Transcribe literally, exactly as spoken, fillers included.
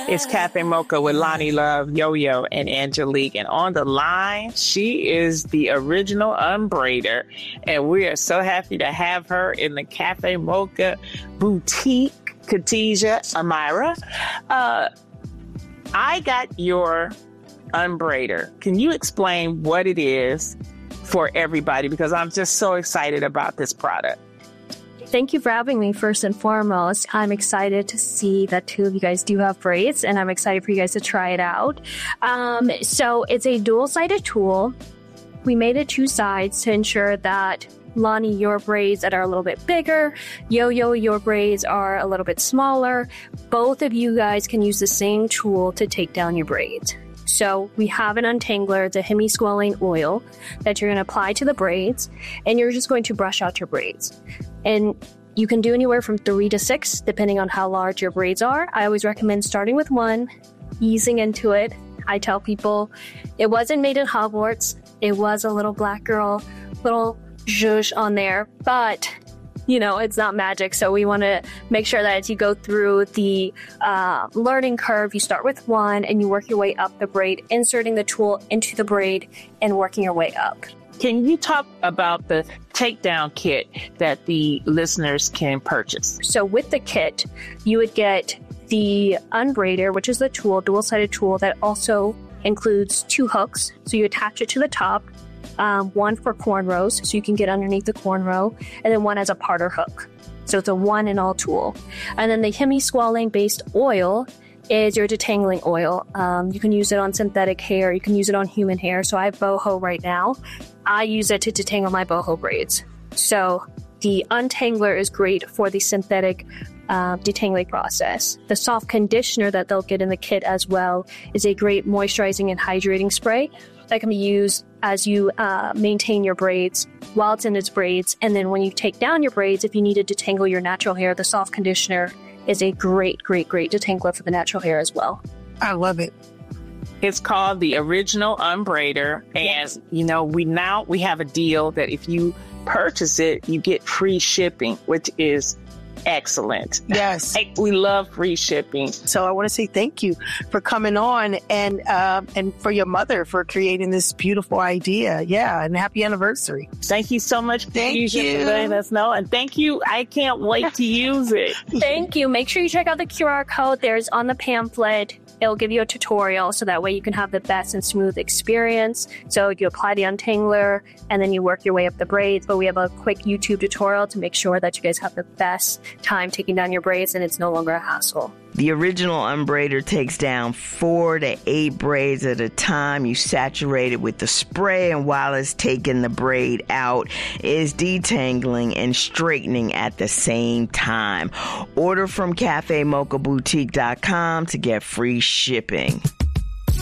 It's Cafe Mocha with Lonnie Love, Yo-Yo, and Angelique. And on the line, she is the original unbraider. And we are so happy to have her in the Cafe Mocha boutique, Khadijah Amira. Uh, I got your unbraider. Can you explain what it is for everybody? Because I'm just so excited about this product. Thank you for having me. First and foremost, I'm excited to see that two of you guys do have braids, and I'm excited for you guys to try it out. Um, so it's a dual-sided tool. We made it two sides to ensure that Lonnie, your braids that are a little bit bigger, Yo-Yo, your braids are a little bit smaller. Both of you guys can use the same tool to take down your braids. So we have an untangler, the hemi-squalane oil that you're going to apply to the braids, and you're just going to brush out your braids. And you can do anywhere from three to six, depending on how large your braids are. I always recommend starting with one, easing into it. I tell people it wasn't made in Hogwarts. It was a little black girl, little zhuzh on there, but you know, it's not magic. So we want to make sure that as you go through the uh, learning curve, you start with one and you work your way up the braid, inserting the tool into the braid and working your way up. Can you talk about the takedown kit that the listeners can purchase? So with the kit, you would get the unbraider, which is the tool, dual-sided tool that also includes two hooks. So you attach it to the top. Um, one for cornrows, so you can get underneath the cornrow, and then one as a parter hook. So it's a one in all tool. And then the hemi-squalane based oil is your detangling oil. Um, you can use it on synthetic hair. You can use it on human hair. So I have boho right now. I use it to detangle my boho braids. So the untangler is great for the synthetic uh, detangling process. The soft conditioner that they'll get in the kit as well is a great moisturizing and hydrating spray that can be used as you uh, maintain your braids while it's in its braids. And then when you take down your braids, if you need to detangle your natural hair, the soft conditioner is a great, great, great detangler for the natural hair as well. I love it. It's called the Original Unbraider. And, yes. you know, we now we have a deal that if you purchase it, you get free shipping, which is excellent. Yes. Like, we love free shipping. So I want to say thank you for coming on and uh, and for your mother for creating this beautiful idea. Yeah. And happy anniversary. Thank you so much. Thank you. For letting us know. And thank you. I can't wait to use it. Thank you. Make sure you check out the Q R code. There's on the pamphlet. It'll give you a tutorial so that way you can have the best and smooth experience. So you apply the untangler and then you work your way up the braids. But we have a quick YouTube tutorial to make sure that you guys have the best time taking down your braids and it's no longer a hassle. The Original Unbraider takes down four to eight braids at a time. You saturate it with the spray, and while it's taking the braid out, it's detangling and straightening at the same time. Order from cafe mocha boutique dot com to get free shipping.